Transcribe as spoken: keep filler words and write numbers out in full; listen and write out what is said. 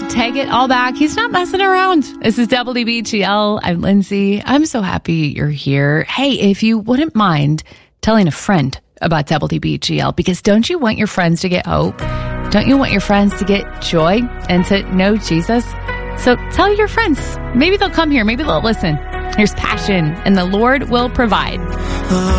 take it all back. He's not messing around. This is W D B G L. I'm Lindsay. I'm so happy you're here. Hey, if you wouldn't mind telling a friend about W D B G L, because don't you want your friends to get hope? Don't you want your friends to get joy and to know Jesus? So tell your friends. Maybe they'll come here. Maybe they'll listen. There's passion, and the Lord will provide.